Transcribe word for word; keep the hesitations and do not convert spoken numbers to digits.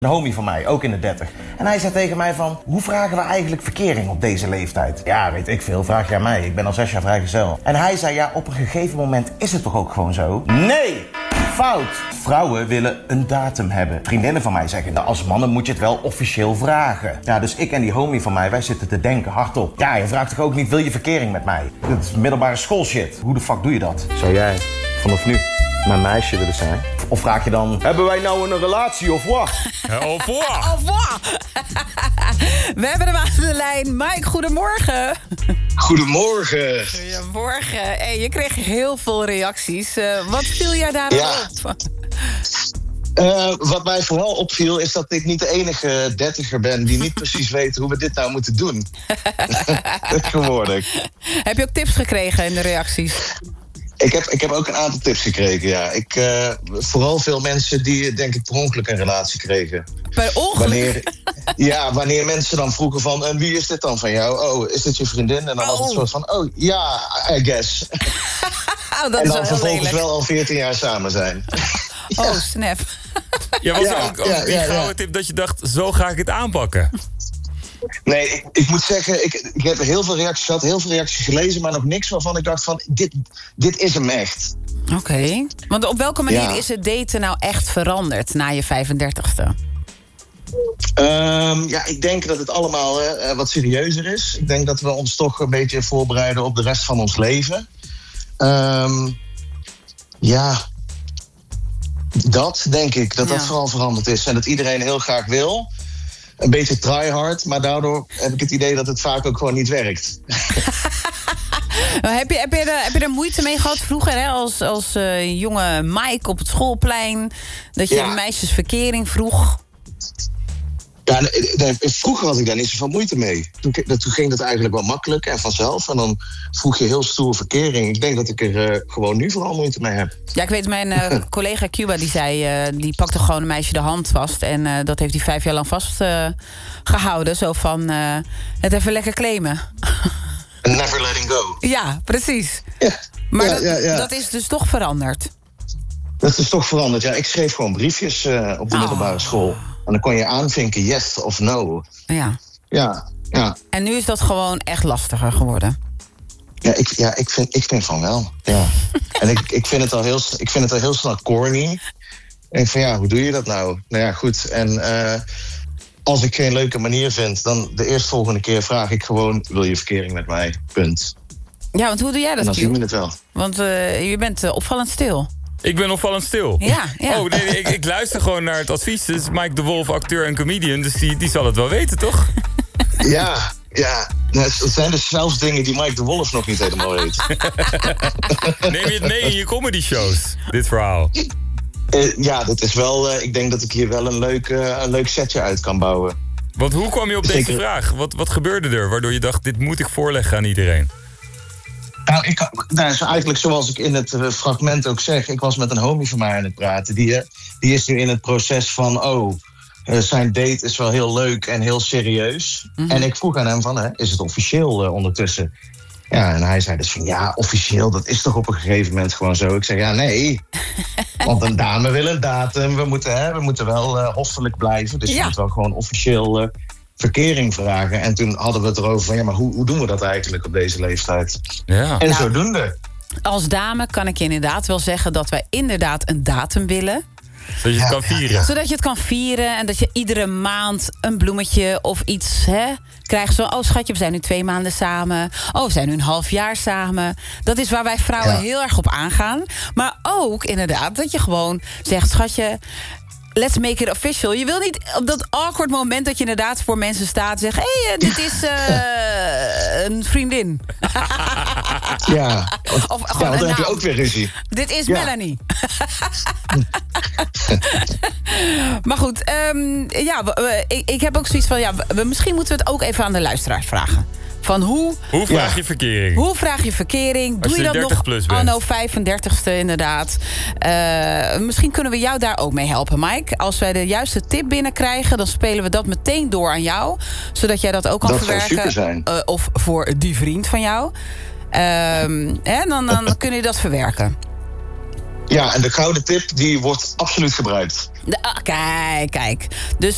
Een homie van mij, ook in de dertig. En hij zei tegen mij van, hoe vragen we eigenlijk verkering op deze leeftijd? Ja, weet ik veel, vraag je aan mij. Ik ben al zes jaar vrijgezel. En hij zei, ja, op een gegeven moment is het toch ook gewoon zo? Nee! Fout! Vrouwen willen een datum hebben. Vriendinnen van mij zeggen, nou, als mannen moet je het wel officieel vragen. Ja, dus ik en die homie van mij, wij zitten te denken hardop. Ja, je vraagt toch ook niet, wil je verkering met mij? Dat is middelbare schoolshit. Hoe de fuck doe je dat? Zou jij vanaf nu mijn meisje willen zijn? Of vraag je dan, hebben wij nou een relatie of wat? Of wat? Of wat? We hebben hem aan de lijn. Mike, goedemorgen. Goedemorgen. Goedemorgen. Hey, je kreeg heel veel reacties. Uh, wat viel jij daar ja. op? Uh, wat mij vooral opviel is dat ik niet de enige dertiger ben die niet precies weet hoe we dit nou moeten doen. Tegenwoordig. Heb je ook tips gekregen in de reacties? Ik heb, ik heb ook een aantal tips gekregen, ja. Ik, uh, vooral veel mensen die, denk ik, per ongeluk een relatie kregen. Per ongeluk? Wanneer, ja, wanneer mensen dan vroegen van, en wie is dit dan van jou? Oh, is dit je vriendin? En dan oh. was het soort van, oh, ja, I guess. Oh, dat en is dan vervolgens lelijk. wel al veertien jaar samen zijn. Oh, ja. Snap. Ja, was ja, er ook, ook ja, die ja, gouden ja. tip dat je dacht, zo ga ik het aanpakken? Nee, ik, ik moet zeggen, ik, ik heb heel veel reacties gehad, heel veel reacties gelezen, maar nog niks waarvan ik dacht van, dit, dit is hem echt. Oké. Okay. Want op welke manier ja. is het daten nou echt veranderd na je vijfendertigste? Um, ja, ik denk dat het allemaal uh, wat serieuzer is. Ik denk dat we ons toch een beetje voorbereiden op de rest van ons leven. Um, ja, dat denk ik, dat ja. dat vooral veranderd is. En dat iedereen heel graag wil. Een beetje tryhard, maar daardoor heb ik het idee dat het vaak ook gewoon niet werkt. heb, je, heb, je er, heb je er moeite mee gehad vroeger, hè? Als, als uh, jonge Mike op het schoolplein, dat je ja. meisjes verkering vroeg? Ja, nee, nee, vroeger had ik daar niet zoveel moeite mee. Toen, toen ging dat eigenlijk wel makkelijk en vanzelf. En dan vroeg je heel stoer verkering. Ik denk dat ik er uh, gewoon nu vooral moeite mee heb. Ja, ik weet, mijn uh, collega Cuba die zei, uh, die pakte gewoon een meisje de hand vast. En uh, dat heeft hij vijf jaar lang vast uh, gehouden. Zo van, uh, het even lekker claimen. Never letting go. Ja, precies. Ja, maar ja, dat, ja, ja. dat is dus toch veranderd? Dat is toch veranderd, ja. Ik schreef gewoon briefjes uh, op de oh. middelbare school. En dan kon je aanvinken yes of no. Ja. Ja, ja. En nu is dat gewoon echt lastiger geworden? Ja, ik, ja, ik, vind, ik vind van wel. Ja. En ik, ik, vind het al heel, ik vind het al heel snel corny. En van ja, hoe doe je dat nou? Nou ja, goed. En uh, als ik geen leuke manier vind, dan de eerstvolgende keer vraag ik gewoon, wil je verkering met mij? Punt. Ja, want hoe doe jij dat? En dan zien we het wel. Want uh, je bent uh, opvallend stil. Ik ben opvallend stil. Ja, ja. Oh, nee, nee ik, ik luister gewoon naar het advies. Dus Mike de Wolf, acteur en comedian, dus die, die zal het wel weten, toch? Ja, ja. Het zijn dus zelfs dingen die Mike de Wolf nog niet helemaal weet. Neem je het mee in je comedy shows, dit verhaal? Uh, ja, dat is wel. Uh, ik denk dat ik hier wel een leuk, uh, een leuk setje uit kan bouwen. Want hoe kwam je op Zeker. deze vraag? Wat, wat gebeurde er waardoor je dacht, dit moet ik voorleggen aan iedereen? Nou, ik, nou, eigenlijk zoals ik in het fragment ook zeg, ik was met een homie van mij aan het praten. Die, die is nu in het proces van, oh, zijn date is wel heel leuk en heel serieus. Mm-hmm. En ik vroeg aan hem van, hè, is het officieel uh, ondertussen? Ja, en hij zei dus van, ja, officieel, dat is toch op een gegeven moment gewoon zo. Ik zeg, ja, nee, want een dame wil een datum. We moeten, hè, we moeten wel uh, hoffelijk blijven, dus ja. je moet wel gewoon officieel... Uh, verkering vragen. En toen hadden we het erover van, ja, maar hoe, hoe doen we dat eigenlijk op deze leeftijd? Ja. En nou, zodoende. Als dame kan ik je inderdaad wel zeggen dat wij inderdaad een datum willen. Zodat je het kan vieren. Zodat je het kan vieren en dat je iedere maand een bloemetje of iets hè, krijgt. Zo, oh schatje, we zijn nu twee maanden samen. Oh, we zijn nu een half jaar samen. Dat is waar wij vrouwen ja. heel erg op aangaan. Maar ook inderdaad dat je gewoon zegt, schatje, let's make it official. Je wil niet op dat awkward moment dat je inderdaad voor mensen staat en zegt, hé, hey, dit is uh, een vriendin. Ja, of, of ja, want dan heb je ook weer ruzie. Dit is ja. Melanie. Maar goed, um, ja, we, ik, ik heb ook zoiets van, ja, we, misschien moeten we het ook even aan de luisteraars vragen. Van hoe, hoe vraag ja. je verkering? Hoe vraag je verkering? Doe je, je dat nog anno vijfendertigste inderdaad? Uh, misschien kunnen we jou daar ook mee helpen, Mike. Als wij de juiste tip binnenkrijgen, dan spelen we dat meteen door aan jou. Zodat jij dat ook kan dat verwerken. Zou super zijn. Uh, of voor die vriend van jou. Um, hè, dan, dan kun je dat verwerken. Ja, en de gouden tip, die wordt absoluut gebruikt. De, ah, kijk, kijk. Dus